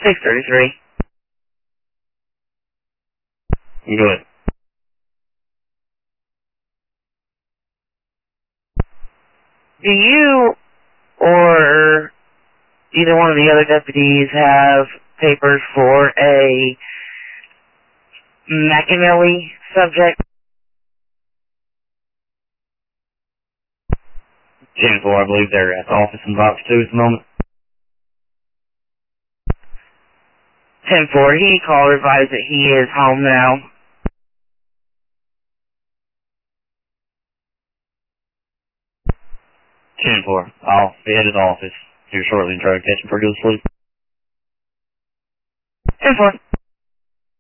633. Good. Do you or either one of the other deputies have papers for a McAnally subject? 10-4, I believe they're at the office in box 2 at the moment. 10-4, he called, advised that he is home now. 10-4, I'll be at his office here shortly and try to catch him for good sleep. 10-4.